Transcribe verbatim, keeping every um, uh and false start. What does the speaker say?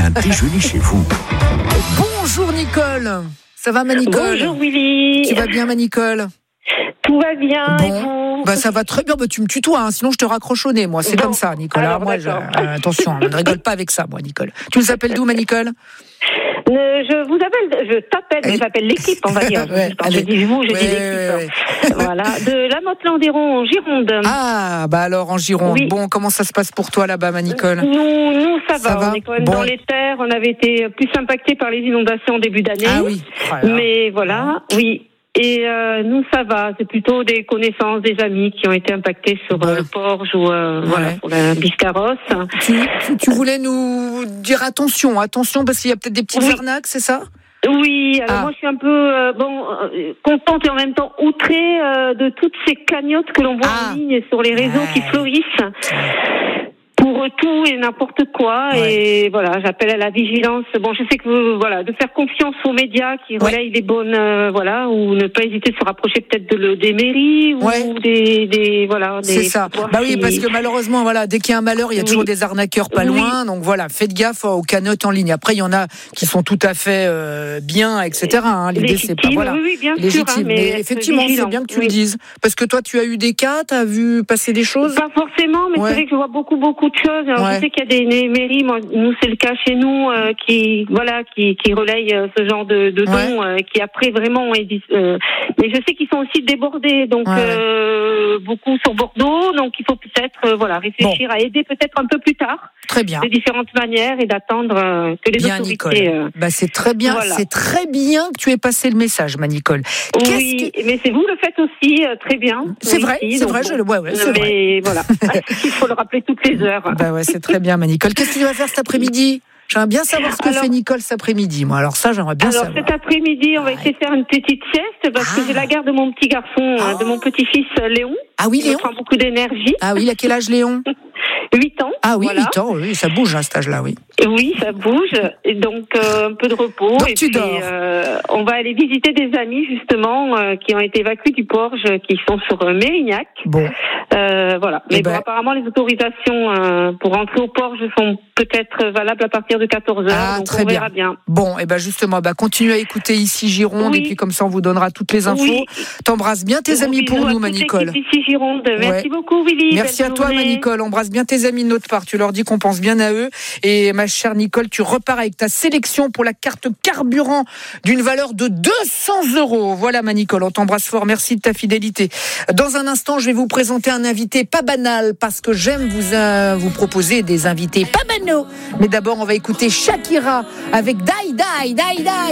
un déjeuner chez vous. Bonjour Nicole. Ça va ma Nicole? Bonjour Willy. Tu vas bien ma Nicole? Tout va bien. Bon. Et vous? Bah ça va très bien, bah, tu me tutoies, hein, sinon je te raccroche au nez, moi, c'est Bon. comme ça, Nicolas. Alors, moi, je, d'accord. euh, attention, je ne rigole pas avec ça, moi, Nicole. Tu nous appelles d'où, ma Nicole? Euh, je vous appelle, je t'appelle, mais j'appelle l'équipe, on va dire. Ouais, Quand je allez. dis vous, je Ouais, dis l'équipe. ouais, ouais. Voilà. De la Motte-Landéron en Gironde. Ah, bah alors en Gironde. Oui. Bon, comment ça se passe pour toi là-bas, ma Nicole? Nous, nous ça, Ça va. va On est quand même Bon. dans les terres. On avait été plus impactés par les inondations en début d'année. Ah oui. Oh là là. Mais voilà, oui. Et euh, nous, ça va. C'est plutôt des connaissances, des amis qui ont été impactés sur Bon. euh, le Porge ou euh, Ouais. voilà, pour la Biscarrosse. Tu, tu, tu voulais nous dire attention, attention, parce qu'il y a peut-être des petites Oui. arnaques, c'est ça? Oui, alors Ah. moi je suis un peu euh, bon euh, contente et en même temps outrée euh, de toutes ces cagnottes que l'on voit Ah. en ligne sur les réseaux Ouais. qui fleurissent pour tout et n'importe quoi. Ouais. Et voilà, j'appelle à la vigilance. Bon, je sais que vous, voilà, de faire confiance aux médias qui Ouais. relayent les bonnes, euh, voilà, ou ne pas hésiter de se rapprocher peut-être de le, des mairies ou Ouais. des, des, voilà, des. C'est ça. voir Bah oui, si- parce que malheureusement, voilà, dès qu'il y a un malheur, il y a Oui. toujours des arnaqueurs pas Oui. loin. Donc voilà, faites gaffe aux cagnottes en ligne. Après, il y en a qui sont tout à fait euh, bien, et cetera. Hein. L'idée, c'est pas légitimes. voilà. Oui, oui, bien Légitime. sûr. hein, mais, être effectivement, c'est vigilant. bien que tu Oui. le dises. Parce que toi, tu as eu des cas, tu as vu passer des choses. Pas forcément, mais Ouais. c'est vrai que je vois beaucoup, beaucoup de choses. Alors, Ouais. je sais qu'il y a des, des mairies, moi, nous, c'est le cas chez nous, euh, qui, voilà, qui, qui relayent euh, ce genre de, de dons, Ouais. euh, qui après vraiment, ont été- euh, mais je sais qu'ils sont aussi débordés, donc Ouais, ouais. euh, beaucoup sur Bordeaux, donc il faut peut-être, euh, voilà, réfléchir à aider peut-être un peu plus tard, Très bien. de différentes manières, et d'attendre euh, que les Bien, Nicole. autorités. euh, Bah, c'est très bien. voilà. C'est très bien que tu aies passé le message, ma Nicole. Qu'est-ce oui, que- mais c'est vous le faites aussi euh, très bien. C'est oui, vrai, si, c'est donc vrai, bon. je le- ouais, ouais, c'est mais vrai. voilà, il faut le rappeler toutes les heures. Bah ouais, c'est très bien, ma Nicole. Qu'est-ce que tu vas faire cet après-midi? J'aimerais bien savoir ce que Alors- fait Nicole cet après-midi. Moi, alors ça, j'aimerais bien Alors savoir. cet après-midi, on va essayer de faire une petite sieste parce que Ah. j'ai la garde de mon petit garçon, Ah. euh, de mon petit-fils euh, Léon. Ah oui, Il me Léon. prend beaucoup d'énergie. Ah oui, il a quel âge, Léon? huit ans. Ah oui, voilà. huit ans, oui, ça bouge à cet âge-là, oui. Et oui, ça bouge. Et donc euh, un peu de repos. Donc et tu puis dors. euh, on va aller visiter des amis justement euh, qui ont été évacués du Porge, qui sont sur euh, Mérignac. Bon, Euh, voilà. Eh Mais ben- bon, apparemment les autorisations euh, pour rentrer au Porge sont peut-être valables à partir de quatorze heures. Ah, donc très on verra bien. bon, et ben justement, bah continue à écouter ici Gironde Oui. et puis comme ça on vous donnera toutes les infos. Oui. T'embrasses bien tes Gros amis pour bisous à nous, ma toute Nicole. l'équipe Ici Gironde. Merci Ouais. beaucoup Willy. Merci à Belle toi, ma journée. Nicole. Embrasse bien tes amis de notre part. Tu leur dis qu'on pense bien à eux. Et ma chère Nicole, tu repars avec ta sélection pour la carte carburant d'une valeur de deux cents euros. Voilà, ma Nicole. On t'embrasse fort. Merci de ta fidélité. Dans un instant, je vais vous présenter un invité pas banal parce que j'aime vous, euh, vous proposer des invités pas banaux. Mais d'abord, on va écouter Shakira avec Die Die Die Die.